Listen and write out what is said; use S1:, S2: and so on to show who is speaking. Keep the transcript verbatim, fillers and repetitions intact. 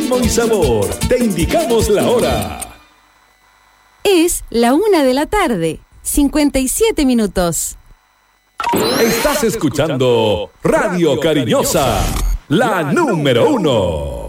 S1: ritmo y sabor. Te indicamos la hora.
S2: Es la una de la tarde, cincuenta y siete minutos.
S1: Estás escuchando Radio Cariñosa, la número uno.